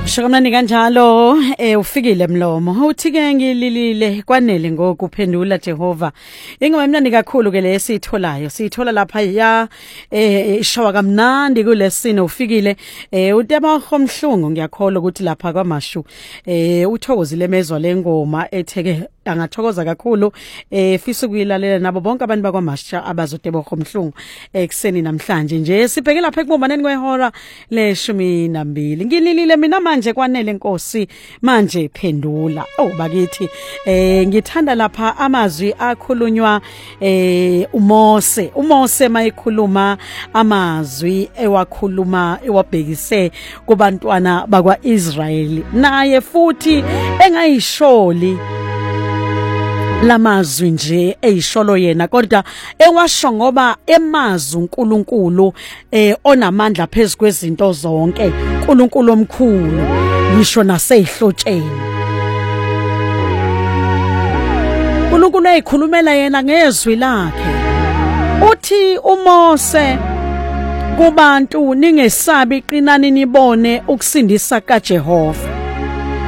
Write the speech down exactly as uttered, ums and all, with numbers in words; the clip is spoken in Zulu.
Shokamnani kanjalo eh ufikile Mlomo uthi ke ngililile kwanele ngokuphendula Jehova ingoma emnandi kakhulu ke lesitholayo sithola lapha ya eh ishawa kamnandi kulesine ufikile eh uteba homhlungu ngiyakholwa ukuthi lapha kwamashu eh uthokozile emezwa lengoma etheke angathokoza kakhulu eh fisa ukuyilalela nabo bonke abantu bakwamasha abazodeba homhlungu ekseni namhlanje nje sibheke lapha ekubombaneni kwehora leshumi nambili ngililile mina manje kwanele Nkosi manje phendula oh bakithi eh ngithanda lapha amazwi akhulunywa eh uMose uMose mayikhuluma amazwi ewakhuluma ewabhekise kubantwana bakwaIsrayeli naye futhi engayisholi lamazwi nje eyisholo yena kodwa ewasho ngoba emazi uNkulunkulu eh onamandla phezukwezinto zonke uNkulunkulu omkhulu ngisho nasehlotsheni uNkulunkulu eyikhulumela yena ngezwi lakhe uthi uMose kubantu ningesabi iqinani nibone ukusindisa kaJehova